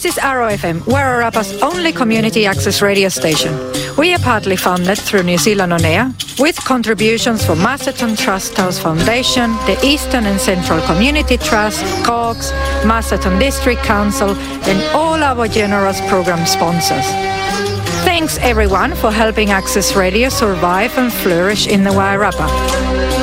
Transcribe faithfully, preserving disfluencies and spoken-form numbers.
is Arrow F M, Wairarapa's only community access radio station. We are partly funded through New Zealand On Air, with contributions from Masterton Trust House Foundation, the Eastern and Central Community Trust, Cox, Masterton District Council, and all our generous program sponsors. Thanks everyone for helping Access Radio survive and flourish in the Wairarapa.